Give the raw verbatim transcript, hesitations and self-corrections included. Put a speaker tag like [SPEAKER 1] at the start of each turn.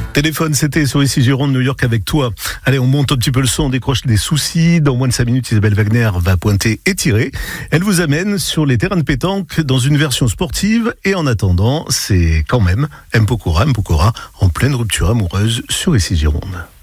[SPEAKER 1] Téléphone, c'était sur ici Gironde, New York avec toi. Allez, on monte un petit peu le son, on décroche des soucis. Dans moins de cinq minutes, Isabelle Wagner va pointer et tirer. Elle vous amène sur les terrains de pétanque dans une version sportive. Et en attendant, c'est quand même Mpokora, Mpokora en pleine rupture amoureuse sur ici Gironde.